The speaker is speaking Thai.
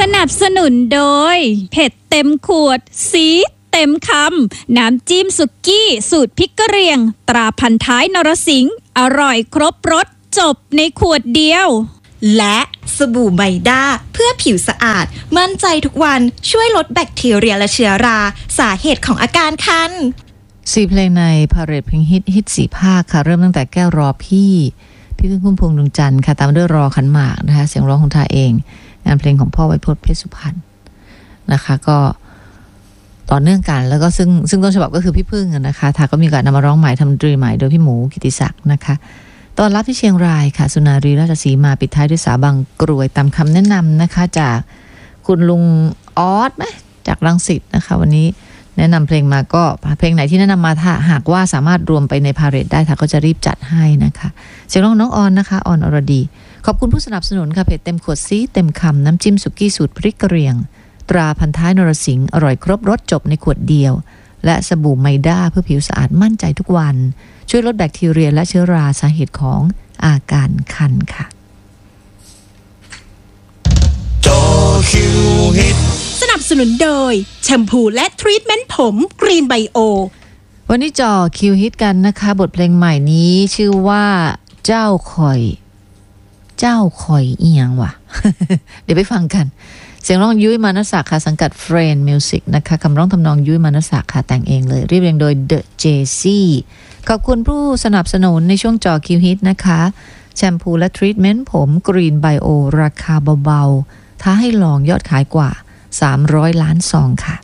นับสนุนโดยเผ็ดเต็มขวดซีดเต็มคำน้ำจิ้มสุกี้สูตรพริกกะเหรี่ยงตราพันท้ายนรสิงห์อร่อยครบรสจบในขวดเดียวและสบู่ไมด้าเพื่อผิวสะอาดมั่นใจทุกวันช่วยลดแบคทีเรียและเชื้อราสาเหตุของอาการคัน 4 เพลงในพาเรดเพลงฮิต4 ภาคค่ะเริ่มตั้งแต่แก้วรอพี่พึ่งพุ่มพวงดวงจันทร์ค่ะตามด้วยรอขันหมากนะคะเสียงร้องของทาเองงานเพลงของพ่อไวยพจน์เพชรสุพรรณนะคะก็ต่อเนื่องกันแล้วก็ซึ่งต้นฉบับก็คือพี่พึ่งนะคะทาก็มีการนำมาร้องใหม่ทำดนตรีใหม่โดยพี่หมูกิติศักดิ์นะคะตอนรับที่เชียงรายค่ะสุนารีราชสีมาปิดท้ายด้วยสาบังกรวยตามคำแนะนำนะคะจากคุณลุงออสไหมจากรังสิตนะคะวันนี้แนะนำเพลงมาก็เพลงไหนที่แนะนำมาถ้าหากว่าสามารถรวมไปในพาเรดได้ค่ะก็จะรีบจัดให้นะคะเสียงร้องน้องออนนะคะออนอรดีขอบคุณผู้สนับสนุนค่ะเพจเต็มขวดซีเต็มคำน้ำจิ้มสุกี้สูตรพริกกะเหรี่ยงตราพันท้ายนรสิงห์อร่อยครบรสจบในขวดเดียวและสบู่ไมด้าเพื่อผิวสะอาดมั่นใจทุกวันช่วยลดแบคทีเรียและเชื้อราสาเหตุของอาการคันค่ะสนับสนุนโดยแชมพูและทรีทเมนต์ผมกรีนไบโอวันนี้จ่อคิวฮิตกันนะคะบทเพลงใหม่นี้ชื่อว่าเจ้าคอยอีหยังวะ เดี๋ยวไปฟังกันเสียงร้องยุ้ยมานศักดิ์ค่ะสังกัดเฟรนด์มิวสิกนะคะคำร้องทำนองยุ้ยมานศักดิ์ค่ะแต่งเองเลยเรียบเรียงโดย The JC ขอบคุณผู้สนับสนุนในช่วงจ่อคิวฮิตนะคะแชมพูและทรีทเมนต์ผมกรีนไบโอราคาเบาๆท้าให้ลองยอดขายกว่า300 ล้านซองค่ะ